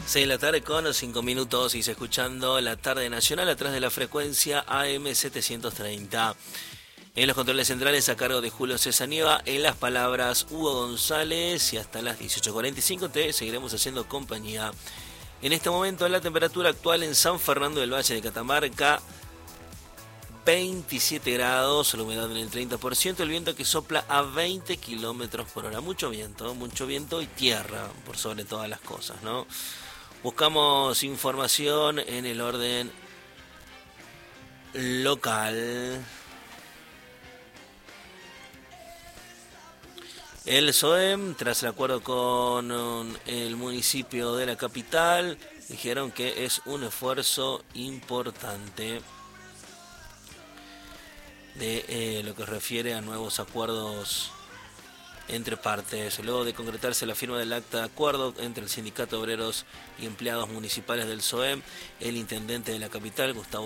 6 de la tarde con 5 minutos y se escuchando la tarde nacional a través de la frecuencia AM 730. En los controles centrales a cargo de Julio César Nieva, en las palabras Hugo González, y hasta las 18:45 te seguiremos haciendo compañía. En este momento la temperatura actual en San Fernando del Valle de Catamarca, 27 grados, la humedad en el 30%, el viento que sopla a 20 kilómetros por hora. Mucho viento y tierra por sobre todas las cosas, ¿no? Buscamos información en el orden local. El SOEM, tras el acuerdo con el municipio de la capital, dijeron que es un esfuerzo importante de lo que refiere a nuevos acuerdos entre partes. Luego de concretarse la firma del acta de acuerdo entre el Sindicato de Obreros y Empleados Municipales del SOEM, el intendente de la capital, Gustavo